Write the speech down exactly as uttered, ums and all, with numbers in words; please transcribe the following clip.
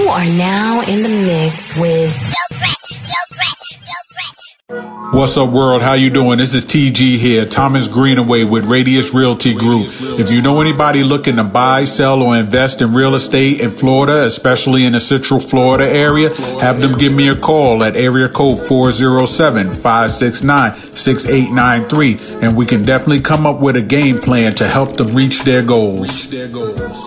are now in the mix with Bill Threat, Bill Threat, Bill Threat. What's up, world? How you doing? This is T G here, Thomas Greenaway with Radius Realty Group. If you know anybody looking to buy, sell, or invest in real estate in Florida, especially in the Central Florida area, have them give me a call at area code four oh seven, five six nine, six eight nine three, and we can definitely come up with a game plan to help them reach their goals.